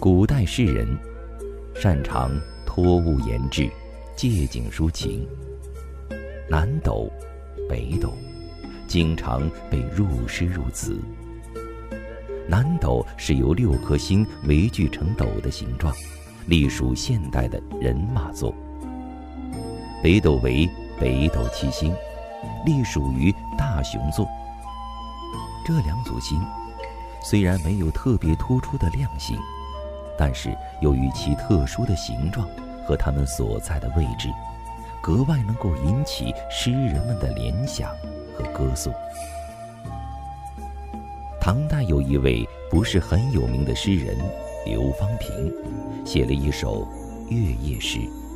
古代诗人擅长托物言志，借景抒情。南斗、北斗经常被入诗入词。南斗是由6颗星围聚成斗的形状，隶属现代的人马座。北斗为北斗七星，隶属于大熊座。这2组星虽然没有特别突出的亮星，但是由于其特殊的形状和它们所在的位置，格外能够引起诗人们的联想和歌颂。唐代有一位不是很有名的诗人刘方平，写了一首月夜诗：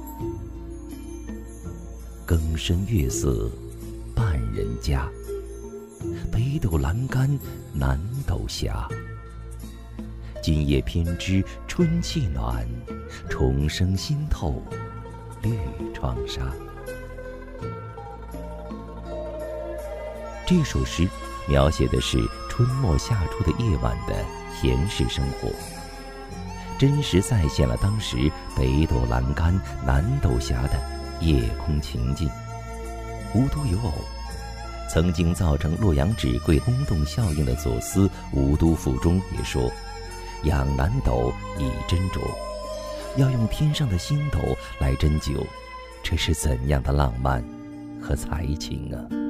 更深月色半人家，北斗阑干南斗斜。今夜偏知春气暖，重生心透绿窗纱。这首诗描写的是春末夏初的夜晚的闲适生活，真实再现了当时北斗阑干南斗斜的夜空情境。无独有偶，曾经造成洛阳纸贵轰动效应的左思《吴都赋》中也说：仰南斗以斟酌，要用天上的星斗来斟酒，这是怎样的浪漫和才情啊！